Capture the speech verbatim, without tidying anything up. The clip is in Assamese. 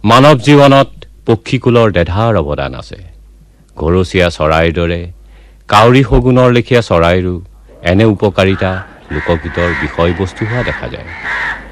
মানৱ জীৱনত পক্ষীকুলৰ দেধাৰ অৱদান আছে ঘৰচীয়া চৰাইৰ দৰে কাউৰী শগুনৰ লেখীয়া চৰাইৰো এনে উপকাৰিতা লোকগীতৰ বিষয়বস্তু হোৱা দেখা যায়